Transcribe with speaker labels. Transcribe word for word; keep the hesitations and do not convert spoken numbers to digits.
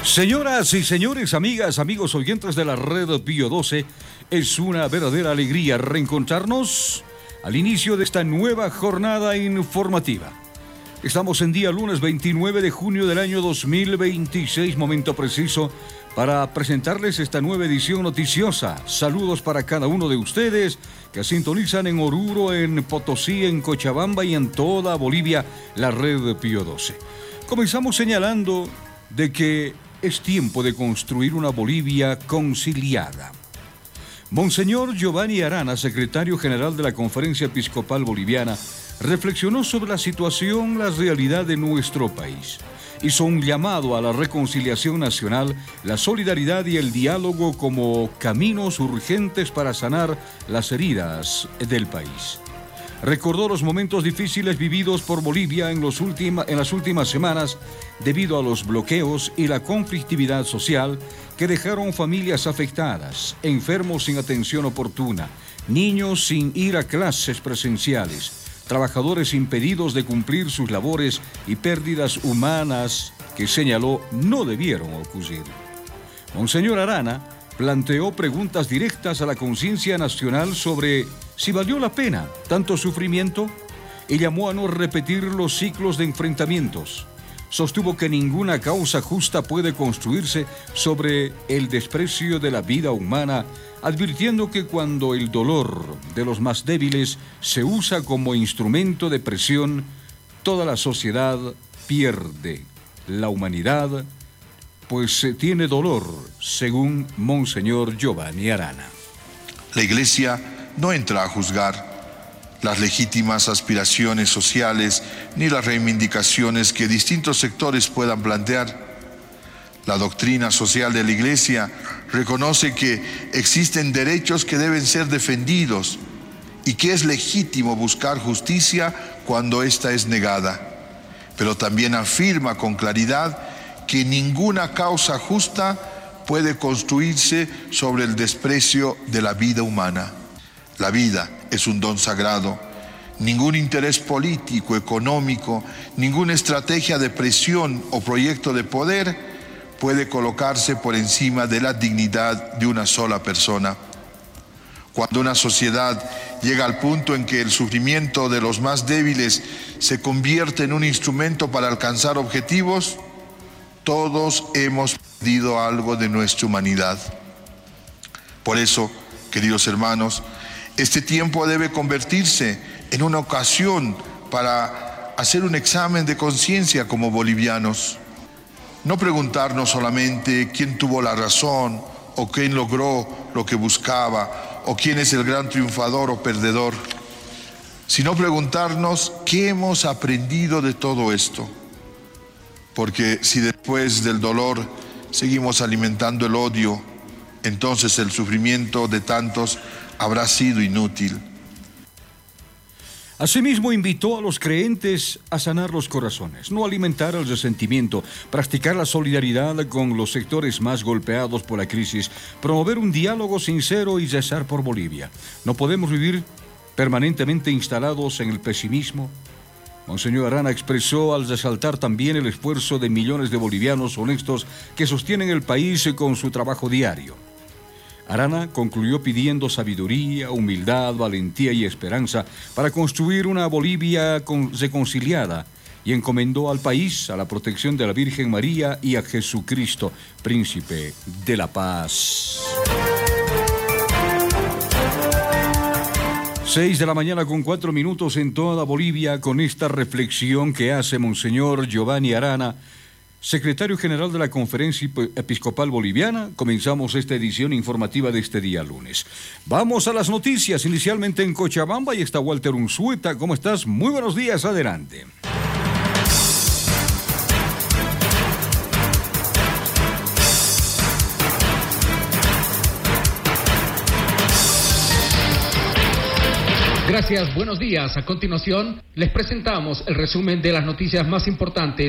Speaker 1: Señoras y señores, amigas, amigos oyentes de la red Pío doce, es una verdadera alegría reencontrarnos al inicio de esta nueva jornada informativa. Estamos en día lunes veintinueve de junio del año dos mil veintiséis, momento preciso para presentarles esta nueva edición noticiosa. Saludos para cada uno de ustedes que sintonizan en Oruro, en Potosí, en Cochabamba y en toda Bolivia, la red Pío doce. Comenzamos señalando de que es tiempo de construir una Bolivia conciliada. Monseñor Giovanni Arana, secretario general de la Conferencia Episcopal Boliviana, reflexionó sobre la situación, la realidad de nuestro país. Hizo un llamado a la reconciliación nacional, la solidaridad y el diálogo como caminos urgentes para sanar las heridas del país. Recordó los momentos difíciles vividos por Bolivia en, los última, en las últimas semanas debido a los bloqueos y la conflictividad social que dejaron familias afectadas, enfermos sin atención oportuna, niños sin ir a clases presenciales, trabajadores impedidos de cumplir sus labores y pérdidas humanas que señaló no debieron ocurrir. Monseñor Arana planteó preguntas directas a la conciencia nacional sobre si valió la pena tanto sufrimiento y llamó a no repetir los ciclos de enfrentamientos. Sostuvo que ninguna causa justa puede construirse sobre el desprecio de la vida humana, advirtiendo que cuando el dolor de los más débiles se usa como instrumento de presión, toda la sociedad pierde. La humanidad pues tiene dolor, según Monseñor Giovanni Arana.
Speaker 2: La Iglesia no entra a juzgar las legítimas aspiraciones sociales ni las reivindicaciones que distintos sectores puedan plantear. La doctrina social de la Iglesia reconoce que existen derechos que deben ser defendidos y que es legítimo buscar justicia cuando ésta es negada, pero también afirma con claridad que ninguna causa justa puede construirse sobre el desprecio de la vida humana. La vida es un don sagrado. Ningún interés político, económico, ninguna estrategia de presión o proyecto de poder puede colocarse por encima de la dignidad de una sola persona. Cuando una sociedad llega al punto en que el sufrimiento de los más débiles se convierte en un instrumento para alcanzar objetivos, todos hemos perdido algo de nuestra humanidad. Por eso, queridos hermanos, este tiempo debe convertirse en una ocasión para hacer un examen de conciencia como bolivianos. No preguntarnos solamente quién tuvo la razón o quién logró lo que buscaba o quién es el gran triunfador o perdedor, sino preguntarnos qué hemos aprendido de todo esto. Porque si después del dolor seguimos alimentando el odio, entonces el sufrimiento de tantos habrá sido inútil.
Speaker 1: Asimismo, invitó a los creyentes a sanar los corazones, no alimentar el resentimiento, practicar la solidaridad con los sectores más golpeados por la crisis, promover un diálogo sincero y rezar por Bolivia. No podemos vivir permanentemente instalados en el pesimismo. Monseñor Arana expresó al resaltar también el esfuerzo de millones de bolivianos honestos que sostienen el país con su trabajo diario. Arana concluyó pidiendo sabiduría, humildad, valentía y esperanza para construir una Bolivia reconciliada y encomendó al país a la protección de la Virgen María y a Jesucristo, Príncipe de la Paz. Seis de la mañana con cuatro minutos en toda Bolivia, con esta reflexión que hace Monseñor Giovanni Arana, secretario general de la Conferencia Episcopal Boliviana. Comenzamos esta edición informativa de este día lunes. Vamos a las noticias, inicialmente en Cochabamba, y está Walter Unzueta. ¿Cómo estás? Muy buenos días, adelante.
Speaker 3: Gracias, buenos días. A continuación, les presentamos el resumen de las noticias más importantes